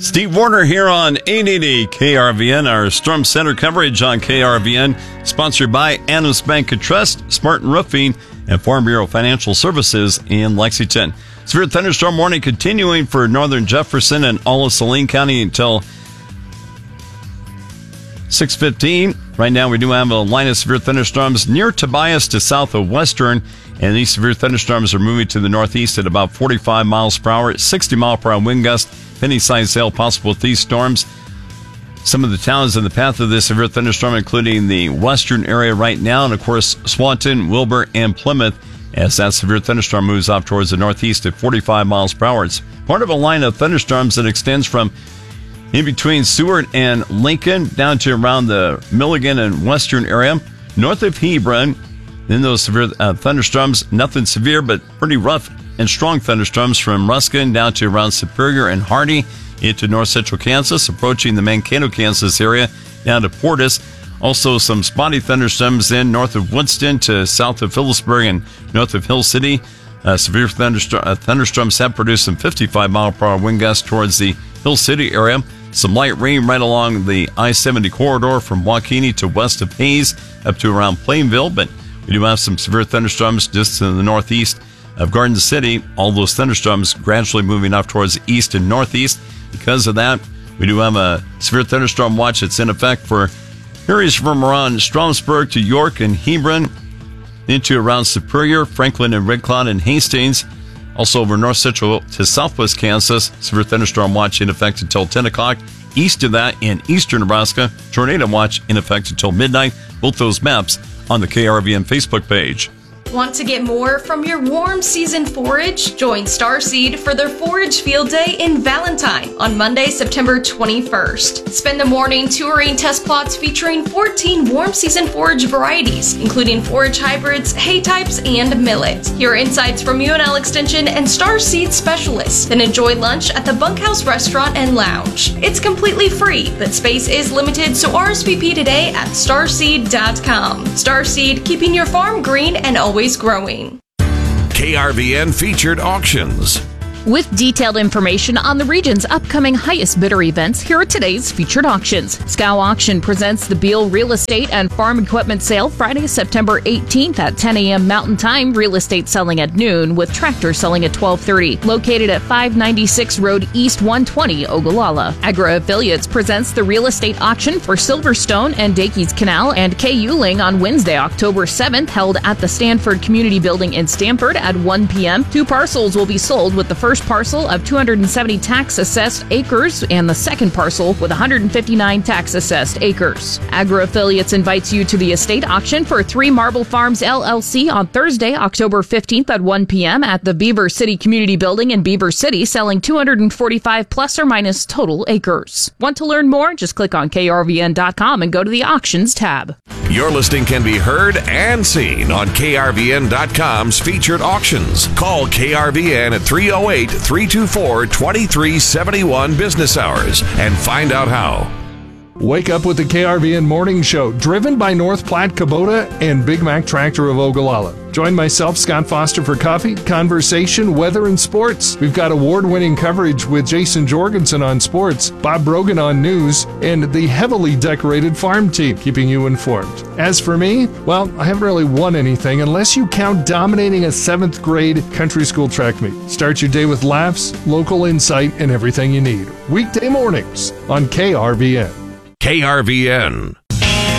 Steve Warner here on 880 KRVN, our Storm Center coverage on KRVN, sponsored by Adams Bank and Trust, Spartan Roofing, and Farm Bureau Financial Services in Lexington. Severe thunderstorm warning continuing for northern Jefferson and all of Saline County until 6:15. Right now, we do have a line of severe thunderstorms near Tobias to south of Western, and these severe thunderstorms are moving to the northeast at about 45 miles per hour, 60 mile per hour wind gust. Penny-sized hail possible with these storms. Some of the towns in the path of this severe thunderstorm, including the western area right now, and of course Swanton, Wilbur, and Plymouth, as that severe thunderstorm moves off towards the northeast at 45 miles per hour. It's part of a line of thunderstorms that extends from in between Seward and Lincoln down to around the Milligan and western area, north of Hebron. Then those severe thunderstorms, nothing severe, but pretty rough and strong thunderstorms from Ruskin down to around Superior and Hardy into north central Kansas, approaching the Mankato, Kansas area down to Portis. Also some spotty thunderstorms in north of Winston to south of Phillipsburg and north of Hill City. Severe thunderstorms have produced some 55 mile per hour wind gusts towards the Hill City area. Some light rain right along the I-70 corridor from Waukene to west of Hayes up to around Plainville, but we do have some severe thunderstorms just to the northeast of Garden City. All those thunderstorms gradually moving off towards the east and northeast. Because of that, we do have a severe thunderstorm watch that's in effect for areas from around Stromsburg to York and Hebron into around Superior, Franklin and Red Cloud and Hastings. Also over north central to southwest Kansas, severe thunderstorm watch in effect until 10 o'clock. East of that in eastern Nebraska, tornado watch in effect until midnight. Both those maps on the KRVN Facebook page. Want to get more from your warm season forage? Join Starseed for their Forage Field Day in Valentine on Monday, September 21st. Spend the morning touring test plots featuring 14 warm season forage varieties, including forage hybrids, hay types, and millet. Hear insights from UNL Extension and Starseed specialists. Then enjoy lunch at the Bunkhouse Restaurant and Lounge. It's completely free, but space is limited, so RSVP today at starseed.com. Starseed, keeping your farm green and always growing. KRVN featured auctions. With detailed information on the region's upcoming highest bidder events, here are today's featured auctions. Scow Auction presents the Beal Real Estate and Farm Equipment Sale Friday, September 18th at 10 a.m. Mountain Time. Real estate selling at noon, with tractors selling at 12:30. Located at 596 Road East 120, Ogallala. Agro Affiliates presents the Real Estate Auction for Silverstone and Dakey's Canal and K. Euling on Wednesday, October 7th, held at the Stanford Community Building in Stamford at 1 p.m. 2 parcels will be sold, with the first parcel of 270 tax-assessed acres and the second parcel with 159 tax-assessed acres. Agro Affiliates invites you to the estate auction for 3 Marble Farms LLC on Thursday, October 15th at 1 p.m. at the Beaver City Community Building in Beaver City, selling 245 plus or minus total acres. Want to learn more? Just click on krvn.com and go to the auctions tab. Your listing can be heard and seen on krvn.com's featured auctions. Call KRVN at 308-324-2371 business hours and find out how. Wake up with the KRVN Morning Show, driven by North Platte Kubota and Big Mac Tractor of Ogallala. Join myself, Scott Foster, for coffee, conversation, weather, and sports. We've got award-winning coverage with Jason Jorgensen on sports, Bob Brogan on news, and the heavily decorated farm team, keeping you informed. As for me, well, I haven't really won anything unless you count dominating a 7th grade country school track meet. Start your day with laughs, local insight, and everything you need. Weekday mornings on KRVN. KRVN.